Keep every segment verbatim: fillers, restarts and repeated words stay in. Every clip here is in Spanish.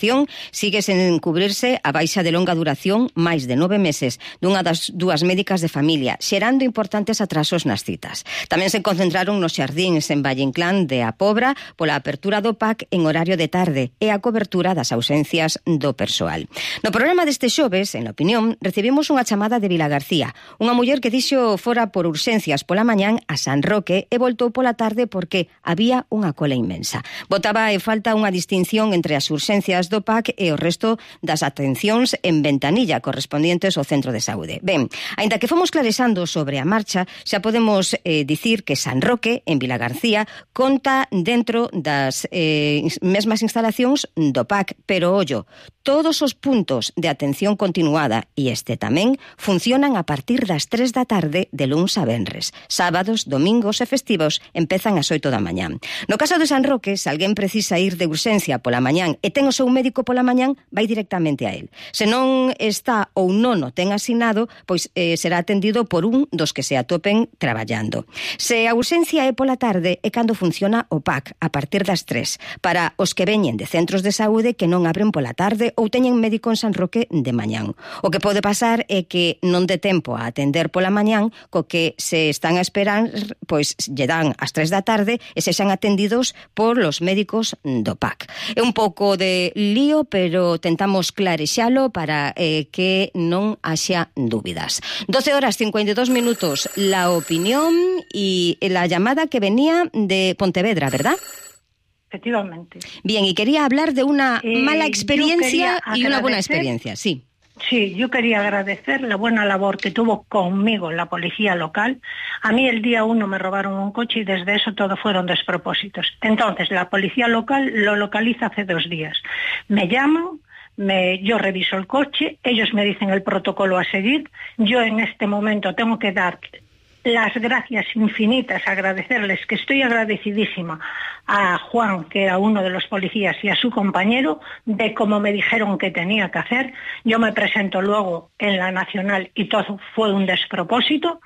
prestación sigue sen cubrirse a baixa de longa duración máis de nove meses dunha das dúas médicas de familia, xerando importantes atrasos nas citas. Tamén se concentraron nos xardíns en Valle Inclán de A Pobra pola apertura do P A C en horario de tarde e a cobertura das ausencias do persoal. No programa deste xoves, en La Opinión, recibimos unha chamada de Vila García, unha muller que dixo fora por urxencias pola mañán a San Roque e voltou pola tarde porque había unha cola inmensa. Botaba e falta unha distinción entre as urxencias do P A C e o resto das atencións en ventanilla correspondientes ao centro de saúde. Ben, aínda que fomos clarexando sobre a marcha, xa podemos eh, dicir que San Roque, en Vila García, conta dentro das eh, mesmas instalacións do P A C, pero ollo, todos os puntos de atención continuada e este tamén funcionan a partir das tres da tarde de luns a venres. Sábados, domingos e festivos empezan ás oito da mañán. No caso de San Roque, se alguén precisa ir de urxencia pola mañán e ten o seu médico pola mañán, vai directamente a él. Se non está ou non o ten asignado, pois eh, será atendido por un dos que se atopen traballando. Se a urxencia é pola tarde, é cando funciona o P A C, a partir das tres, para os que veñen de centros de saúde que non abren pola tarde ou teñen médico en San Roque de mañán. O que pode pasar é que non dé tempo a atender pola mañán, co que se están a esperar, pois lle dan as tres da tarde e sexan atendidos por los médicos do P A C. É un pouco de lío, pero tentamos clarexalo para eh, que non haxa dúbidas. doce horas cincuenta y dos minutos, La Opinión y la llamada que venía de Pontevedra, ¿verdad? Efectivamente. Bien, y quería hablar de una eh, mala experiencia y una buena agradecer, experiencia, sí. Sí, yo quería agradecer la buena labor que tuvo conmigo la policía local. A mí el día uno me robaron un coche y desde eso todo fueron despropósitos. Entonces, la policía local lo localiza hace dos días. Me llaman, me, yo reviso el coche, ellos me dicen el protocolo a seguir. Yo en este momento tengo que dar las gracias infinitas, agradecerles, que estoy agradecidísima a Juan, que era uno de los policías, y a su compañero, de cómo me dijeron que tenía que hacer. Yo me presento luego en la Nacional y todo fue un despropósito.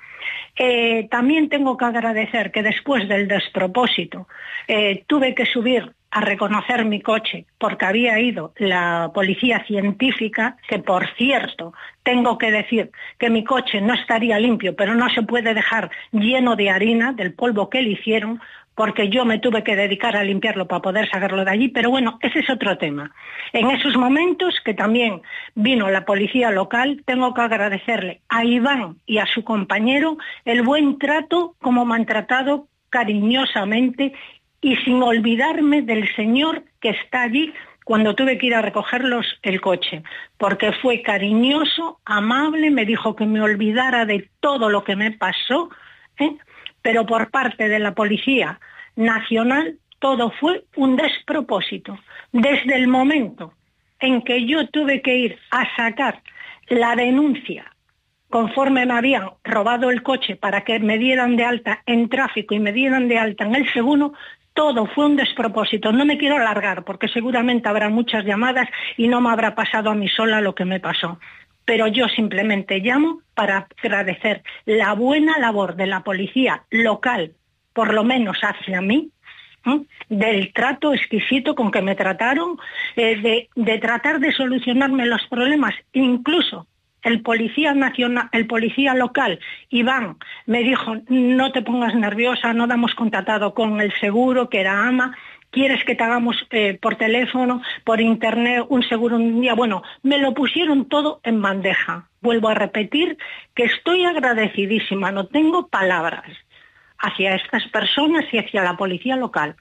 Eh, también tengo que agradecer que después del despropósito eh, tuve que subir a reconocer mi coche porque había ido la policía científica, que por cierto tengo que decir que mi coche no estaría limpio, pero no se puede dejar lleno de harina del polvo que le hicieron, porque yo me tuve que dedicar a limpiarlo para poder sacarlo de allí, pero bueno, ese es otro tema. En esos momentos que también vino la policía local, tengo que agradecerle a Iván y a su compañero el buen trato, como me han tratado cariñosamente, y sin olvidarme del señor que está allí cuando tuve que ir a recogerlos el coche, porque fue cariñoso, amable, me dijo que me olvidara de todo lo que me pasó, ¿eh? Pero por parte de la Policía Nacional todo fue un despropósito. Desde el momento en que yo tuve que ir a sacar la denuncia conforme me habían robado el coche para que me dieran de alta en tráfico y me dieran de alta en el seguro, todo fue un despropósito. No me quiero alargar porque seguramente habrá muchas llamadas y no me habrá pasado a mí sola lo que me pasó. Pero yo simplemente llamo para agradecer la buena labor de la policía local, por lo menos hacia mí, ¿eh? Del trato exquisito con que me trataron, eh, de, de tratar de solucionarme los problemas. Incluso el policía nacional, el policía local, Iván, me dijo: no te pongas nerviosa, no damos contratado con el seguro, que era AMA, ¿quieres que te hagamos eh, por teléfono, por internet, un seguro un día? Bueno, me lo pusieron todo en bandeja. Vuelvo a repetir que estoy agradecidísima, no tengo palabras hacia estas personas y hacia la policía local.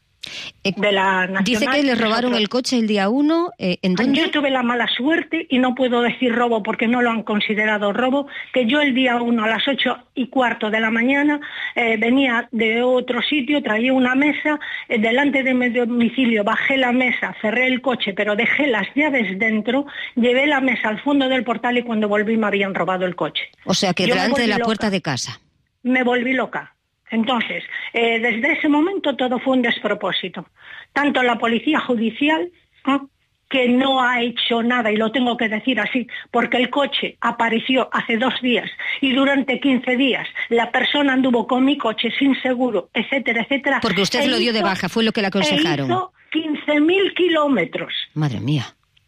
De la Nacional. Dice que le robaron el coche el día uno. Eh, ¿en dónde? Yo tuve la mala suerte, y no puedo decir robo porque no lo han considerado robo, que yo el día uno a las ocho y cuarto de la mañana eh, venía de otro sitio, traía una mesa, eh, delante de mi domicilio bajé la mesa, cerré el coche, pero dejé las llaves dentro, llevé la mesa al fondo del portal y cuando volví me habían robado el coche. O sea que delante de la loca. puerta de casa. Me volví loca. Entonces, eh, desde ese momento todo fue un despropósito. Tanto la policía judicial, ¿eh? que no ha hecho nada, y lo tengo que decir así, porque el coche apareció hace dos días y durante quince días la persona anduvo con mi coche sin seguro, etcétera, etcétera. Porque usted e lo dio hizo, de baja, fue lo que le aconsejaron. E hizo quince mil kilómetros. Madre mía.